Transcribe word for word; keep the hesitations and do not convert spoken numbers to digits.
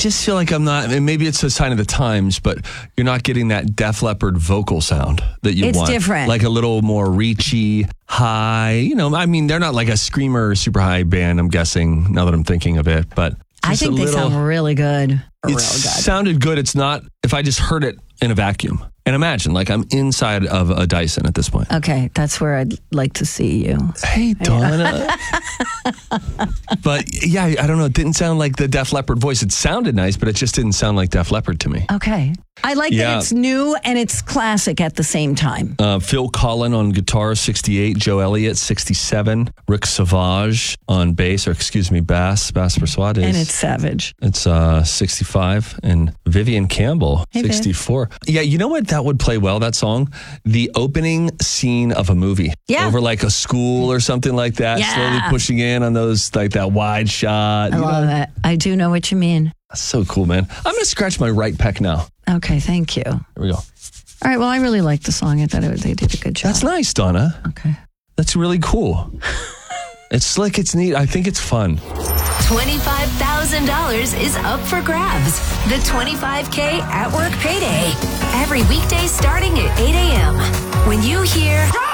just feel like I'm not, and maybe it's a sign of the times, but you're not getting that Def Leppard vocal sound that you it's want. It's different. Like a little more reachy, high. You know, I mean, they're not like a screamer, super high band, I'm guessing, now that I'm thinking of it. But I think they little, sound really good. It real good. sounded good. It's not, if I just heard it in a vacuum. And imagine, like, I'm inside of a Dyson at this point. Okay, that's where I'd like to see you. Hey, Donna. But, yeah, I don't know. It didn't sound like the Def Leppard voice. It sounded nice, but it just didn't sound like Def Leppard to me. Okay. I like yeah. that it's new and it's classic at the same time. Uh, Phil Collen on guitar, sixty-eight. Joe Elliott, sixty-seven. Rick Savage on bass, or excuse me, bass. Bass Persuades. And it's Savage. It's uh, sixty-five. And Vivian Campbell, hey, sixty-four. Viv. Yeah, you know what? That would play well, that song? The opening scene of a movie. Yeah. Over like a school or something like that. Yeah. Slowly pushing in on those, like that wide shot. I love know? it. I do know what you mean. That's so cool, man. I'm going to scratch my right pec now. Okay, thank you. Here we go. All right, well, I really liked the song. I thought it, they did a good job. That's nice, Donna. Okay. That's really cool. It's slick, it's neat. I think it's fun. twenty-five thousand dollars is up for grabs. The twenty-five K at work payday. Every weekday starting at eight a.m. When you hear...